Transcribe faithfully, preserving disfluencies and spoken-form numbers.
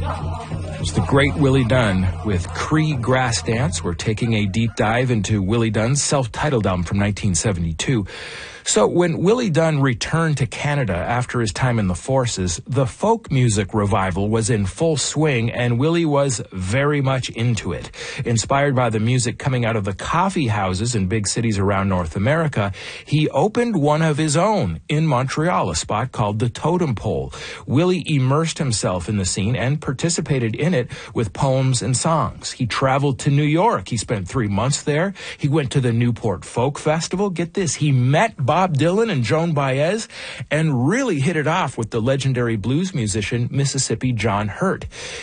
It's the great Willie Dunn with Cree Grass Dance. We're taking a deep dive into Willie Dunn's self-titled album from nineteen seventy-two. So when Willie Dunn returned to Canada after his time in the forces, the folk music revival was in full swing, and Willie was very much into it. Inspired by the music coming out of the coffee houses in big cities around North America, he opened one of his own in Montreal, a spot called the Totem Pole. Willie immersed himself in the scene and participated in it with poems and songs. He traveled to New York. He spent three months there. He went to the Newport Folk Festival. Get this, he met Bob Bob Dylan and Joan Baez, and really hit it off with the legendary blues musician Mississippi John Hurt.